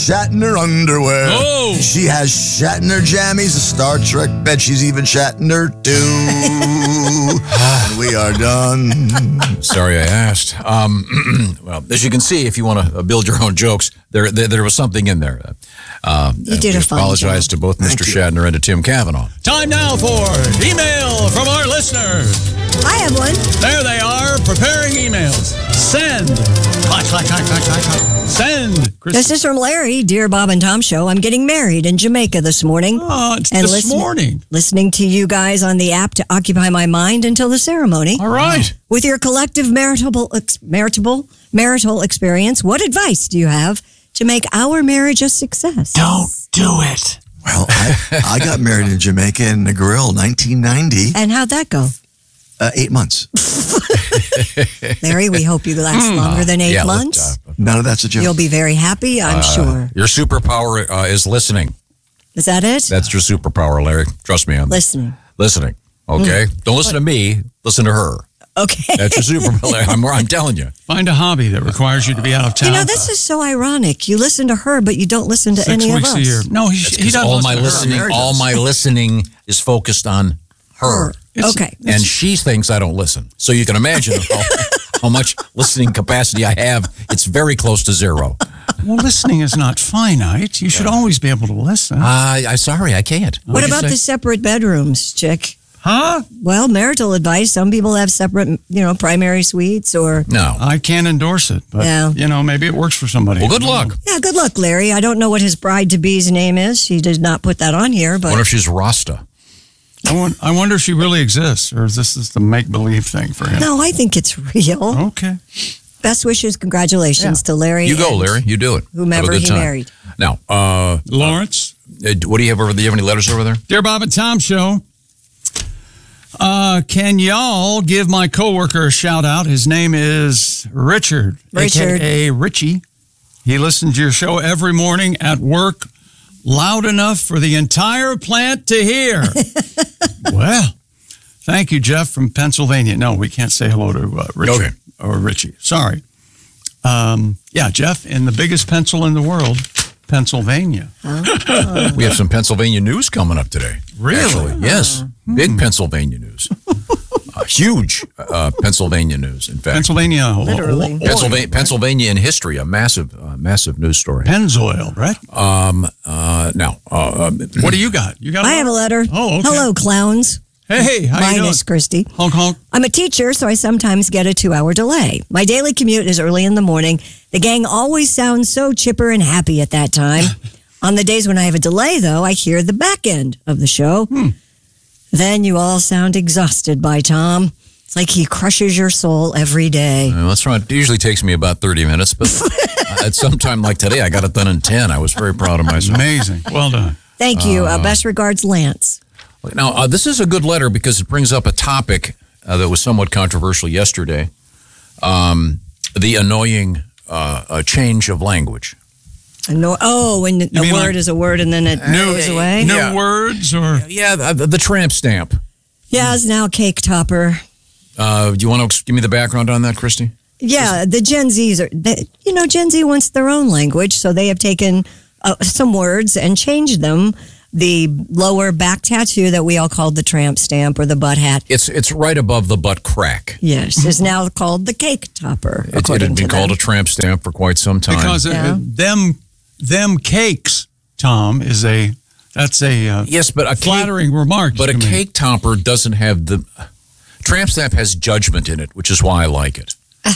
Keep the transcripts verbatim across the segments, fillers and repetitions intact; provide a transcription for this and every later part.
Shatner underwear. Oh. She has Shatner jammies, a Star Trek bed. She's even Shatner too. And we are done. Sorry I asked. Um, well, as you can see, if you want to build your own jokes, there there, there was something in there. Uh, You did we a fine apologize job. to both Mister Shatner and to Tim Cavanaugh. Time now for email from our listeners. I have one. There they are, preparing emails. Send. Clack, clack, clack, clack, clack, clack. Send. Chris- This is from Larry. Dear Bob and Tom Show, I'm getting married in Jamaica this morning. Oh, it's And this listen- morning. Listening to you guys on the app to occupy my mind until the ceremony. All right. With your collective marital, ex- marital, marital experience, what advice do you have to make our marriage a success? Don't do it. Well, I, I got married in Jamaica in the Grill, nineteen ninety. And how'd that go? Uh, eight months. Larry, we hope you last longer than eight yeah, let- months. uh, None of that's a joke. You'll be very happy, I'm sure. Your superpower uh, is listening. Is that it? That's your superpower, Larry. Trust me on that. Listening. Listening. Okay? Don't listen to me. Listen to her. Okay. That's your superpower. Larry. I'm, I'm telling you. Find a hobby that requires you to be out of town. You know, this is so ironic. You listen to her, but you don't listen to six any weeks of us. a year. No, he, That's he 'cause doesn't all listen my to her. listening, Mary all does. my listening is focused on her. It's- Okay. And she thinks I don't listen. So you can imagine how, how much listening capacity I have. It's very close to zero. Well, listening is not finite. You should always be able to listen. Uh, I'm sorry, I can't. What What'd you about say? the separate bedrooms, chick? Huh? Well, marital advice. Some people have separate, you know, primary suites or. No. I can't endorse it, but, Yeah. you know, maybe it works for somebody. Well, good luck. Yeah, good luck, Larry. I don't know what his bride-to-be's name is. She did not put that on here, I but. wonder if she's Rasta. I, want, I wonder if she really exists, or is this just a make-believe thing for him? No, I think it's real. Okay. Best wishes, congratulations Yeah. to Larry. You go, and Larry. You do it. Whomever Have a good he time. married. Now, uh, Lawrence? uh, what do you have over there? Do you have any letters over there? Dear Bob and Tom Show, uh, can y'all give my coworker a shout out? His name is Richard, Richard. a k a. Richie. He listens to your show every morning at work, loud enough for the entire plant to hear. Well, thank you, Jeff from Pennsylvania. No, we can't say hello to uh, Richard Okay. or Richie. Sorry. Um, yeah, Jeff, in the biggest pencil in the world, Pennsylvania. We have some Pennsylvania news coming up today. Really? Actually, yes. Big Pennsylvania news. uh, huge uh, Pennsylvania news, in fact. Pennsylvania. Literally. Pennsylvania, Pennsylvania in history, a massive, uh, massive news story. Pennzoil, right? Um, uh, now, uh, um, What do you got? You got? I have a letter. Oh, okay. Hello, clowns. Hey, how Mine you doing? is Christy. Honk honk. I'm a teacher, so I sometimes get a two-hour delay. My daily commute is early in the morning. The gang always sounds so chipper and happy at that time. On the days when I have a delay, though, I hear the back end of the show. Hmm. Then you all sound exhausted by Tom. It's like he crushes your soul every day. well, that's right. It usually takes me about thirty minutes, but uh, at some time like today, I got it done in ten. I was very proud of myself. Amazing. Well done. Thank you. Uh, best regards, Lance. Now, uh, this is a good letter because it brings up a topic uh, that was somewhat controversial yesterday. Um, the annoying uh, uh, change of language. No, oh, when a mean word like- is a word and then it goes away? New Yeah. words or Yeah, the, the tramp stamp. Yeah, it's now cake topper. Uh, do you want to give me the background on that, Christy? Yeah, the Gen Zs are, they, you know, Gen Z wants their own language, so they have taken uh, some words and changed them. The lower back tattoo that we all called the tramp stamp or the butt hat, It's it's right above the butt crack. yes, is now called the cake topper. It, it according had been to called them. a tramp stamp for quite some time. because it- Yeah. them them cakes, Tom, is a that's a uh, yes, but a cake, flattering remark. but a to me. cake topper doesn't have the tramp stamp has judgment in it, which is why I like it.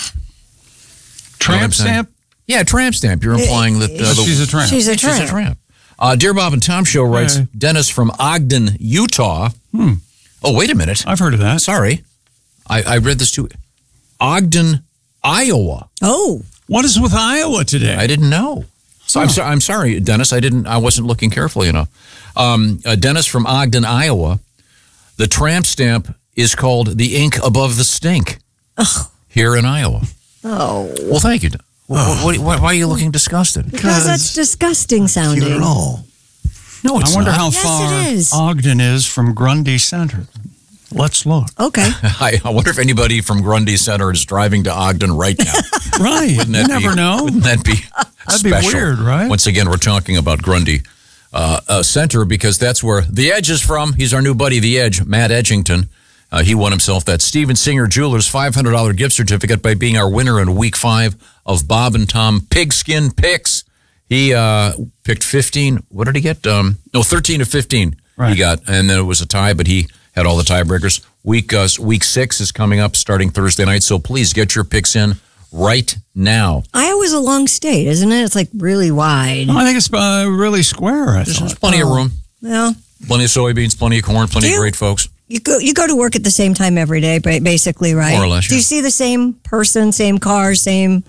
tramp stamp. Yeah, tramp stamp. You're implying that uh, the, She's a tramp. She's a She's a tramp. tramp. Uh, Dear Bob and Tom Show writes, Hey. Dennis from Ogden, Utah. Hmm. Oh, wait a minute. I've heard of that. Sorry. I, I read this too. Ogden, Iowa. Oh, What is with Iowa today? I didn't know. So I'm, so, I'm sorry, Dennis. I didn't. I wasn't looking carefully enough. Um, uh, Dennis from Ogden, Iowa. The tramp stamp is called the ink above the stink here in Iowa. oh, Well, thank you. What, what, what, why are you looking disgusted? because that's disgusting sounding. You're all. No, it's I wonder not. how Yes, far it is. Ogden is from Grundy Center. Let's look. Okay, I, I wonder if anybody from Grundy Center is driving to Ogden right now. Right. Wouldn't You that never be, know. Wouldn't that be That'd be special. weird, right? Once again, we're talking about Grundy uh, uh, Center because that's where The Edge is from. He's our new buddy, The Edge, Matt Edgington. Uh, he won himself that Steven Singer Jewelers five hundred dollars gift certificate by being our winner in week five of Bob and Tom Pigskin Picks. He uh, picked fifteen. What did he get? Um, no, thirteen of fifteen right. he got. And then it was a tie, but he had all the tiebreakers. Week, uh, week six is coming up starting Thursday night, so please get your picks in right now. Iowa's a long state, isn't it? It's like really wide. Oh, I think it's uh, really square. I There's, thought. there's plenty Oh. of room. Well, Plenty of soybeans, plenty of corn, plenty Do of you- great folks. you go you go to work at the same time every day, ba- basically, right? More or less, Do you yeah. see the same person, same car, same?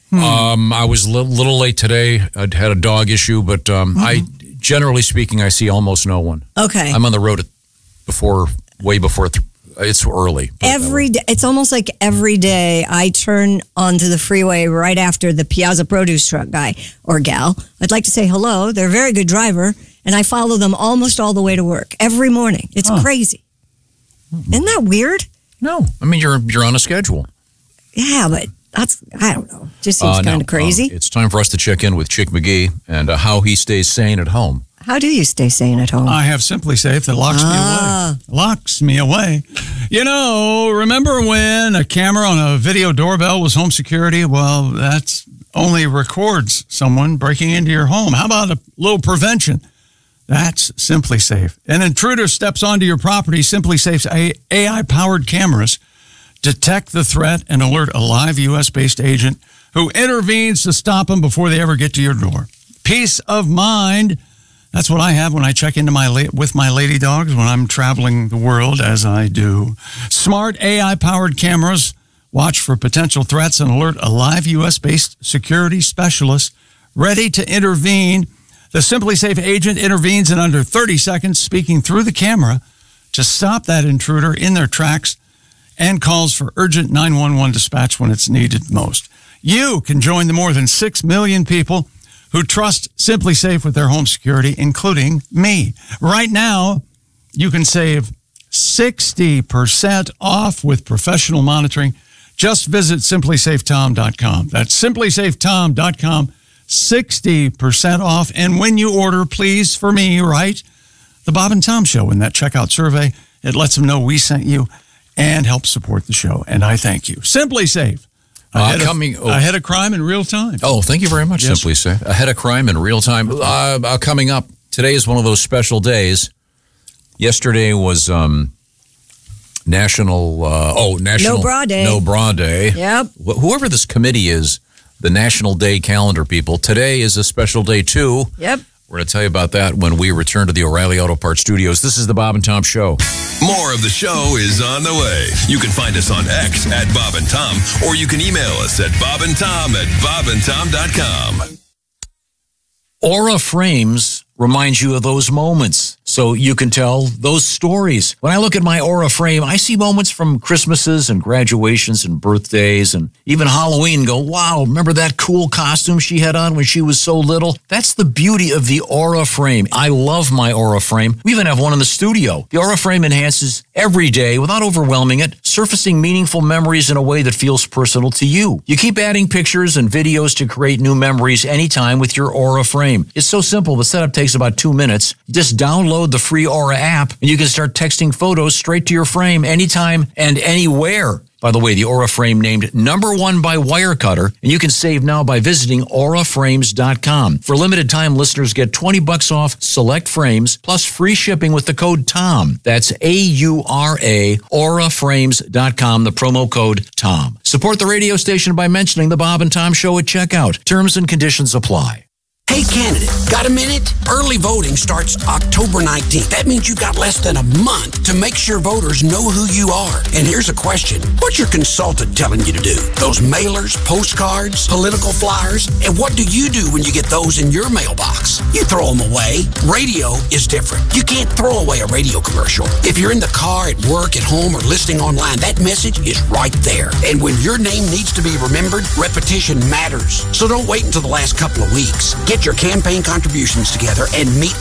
Um, I was a little, little late today. I had a dog issue, but um, I, generally speaking, I see almost no one. Okay. I'm on the road at, before, way before, th- it's early. put it that Every way. day, it's almost like every day I turn onto the freeway right after the Piazza produce truck guy or gal. I'd like to say hello. They're a very good driver, and I follow them almost all the way to work every morning. It's Huh. crazy. Isn't that weird? No, I mean, you're you're on a schedule. Yeah, but that's, I don't know. Just seems Uh, no, kind of crazy. uh, it's time for us to check in with Chick McGee and uh, how he stays sane at home. How do you stay sane at home? I have Simply Safe that locks Ah. me away. Locks me away. You know, remember when a camera on a video doorbell was home security? Well, that's only records someone breaking into your home. How about a little prevention? That's Simply Safe. An intruder steps onto your property. Simply Safe's A I-powered cameras detect the threat and alert a live U S-based agent who intervenes to stop them before they ever get to your door. Peace of mind. That's what I have when I check into my la- with my lady dogs when I'm traveling the world, as I do. Smart A I-powered cameras watch for potential threats and alert a live U S-based security specialist ready to intervene. The Simply Safe agent intervenes in under thirty seconds, speaking through the camera to stop that intruder in their tracks and calls for urgent nine one one dispatch when it's needed most. You can join the more than six million people who trust Simply Safe with their home security, including me. Right now, you can save sixty percent off with professional monitoring. Just visit simply safe tom dot com. That's simply safe tom dot com. sixty percent off. And when you order, please, for me, write The Bob and Tom Show in that checkout survey. It lets them know we sent you and helps support the show. And I thank you. Simply Safe. Ahead, Uh, coming, of, oh. ahead of crime in real time. Oh, thank you very much, Yes. Simply Safe. Ahead of crime in real time. Uh, uh, coming up, today is one of those special days. Yesterday was um, National, uh, oh, National No Bra Day. No Bra Day. Yep. Wh- Whoever this committee is, the National Day calendar people, today is a special day too. Yep. We're going to tell you about that when we return to the O'Reilly Auto Parts studios. This is the Bob and Tom Show. More of the show is on the way. You can find us on X at Bob and Tom, or you can email us at bobandtom at bobandtom dot com. Aura Frames reminds you of those moments, so you can tell those stories. When I look at my Aura frame, I see moments from Christmases and graduations and birthdays and even Halloween and go, wow, remember that cool costume she had on when she was so little? That's the beauty of the Aura frame. I love my Aura frame. We even have one in the studio. The Aura frame enhances every day without overwhelming it, surfacing meaningful memories in a way that feels personal to you. You keep adding pictures and videos to create new memories anytime with your Aura frame. It's so simple. The setup takes about two minutes. Just download the free Aura app and you can start texting photos straight to your frame anytime and anywhere. By the way, the Aura frame named number one by Wirecutter, and you can save now by visiting aura frames dot com. For limited time, listeners get twenty bucks off select frames plus free shipping with the code TOM. That's A U R A, aura frames dot com, the promo code TOM. Support the radio station by mentioning the Bob and Tom Show at checkout. Terms and conditions apply. Hey, candidate, got a minute? Early voting starts October nineteenth. That means you've got less than a month to make sure voters know who you are. And here's a question. What's your consultant telling you to do? Those mailers, postcards, political flyers? And what do you do when you get those in your mailbox? You throw them away. Radio is different. You can't throw away a radio commercial. If you're in the car, at work, at home, or listening online, that message is right there. And when your name needs to be remembered, repetition matters. So don't wait until the last couple of weeks. Get your campaign contributions together and meet